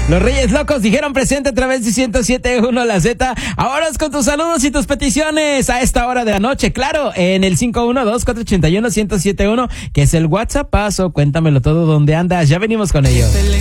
Los Reyes Locos dijeron presente a través de 107.1 La Z. Ahora es con tus saludos y tus peticiones a esta hora de la noche. Claro, en el 512-481-1071, que es el WhatsApp. Paso, cuéntamelo todo, ¿dónde andas? Ya venimos con ello.